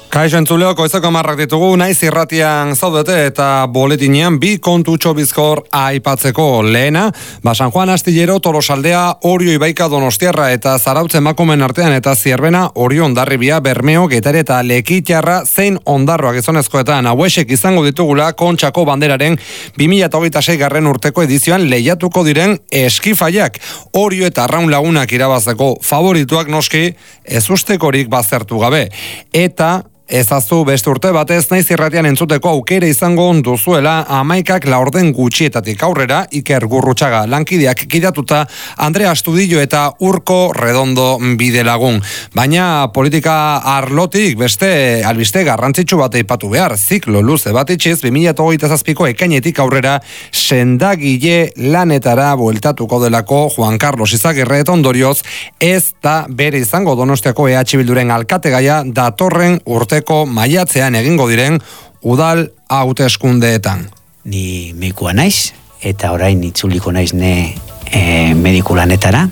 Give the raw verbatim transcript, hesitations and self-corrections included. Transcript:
Kaixo entzuleok, goizeko marrak ditugu, naiz irratian zaudete eta boletinean bi kontutxo bizkor aipatzeko. Lehena, ba San Juan Astillero, Tolosaldea, Orio Ibaika Donostiarra eta Zarautz emakumeen artean eta Zierbena, Orio Hondarribia, Bermeo, Getare eta Lekitarra zein ondarroak gizonezkoetan hauexek izango ditugula Kontxako banderaren bi mila hogeita sei garren urteko edizioan lehiatuko diren eskifaiak. Orio eta Arraun Lagunak irabazteko favorituak noski ezustekorik baztertu gabe. Eta ezaztu beste urte batez naiz irratian entzuteko aukera izango duzuela hamaikak laurden gutxietatik aurrera Iker Gurrutxaga lankideak kidatuta Andrea Astudillo eta Urko Redondo Bidelagun. Baina politika arlotik beste albiste garrantzitsu bat aipatu behar, ziklo luze bat itxiz bi mila hogeita zazpiko ekainetik aurrera sendagile lanetara bueltatuko delako Juan Carlos Izagirre eta ondorioz ez da bere izango Donostiako E H Bilduren alkategaia datorren urte maiatzean egingo diren udal hauteskundeetan. Ni medikua naiz eta orain itzuliko naiz ne e, mediku lanetara.